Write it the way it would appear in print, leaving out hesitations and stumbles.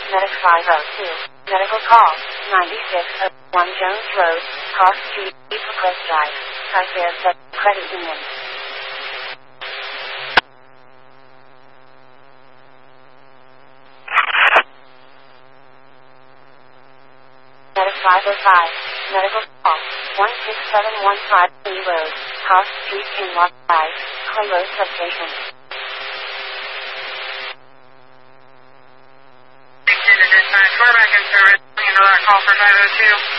Medic 502. Medical call. 9601 Jones Road, Car Street, East Drive. Tri-Fair Credit Union. Medic 505. Medical call. 16715 Lee Road, Car Street, Kinlock Drive, Clay Road Substation. We're back in service. Into that call for 502.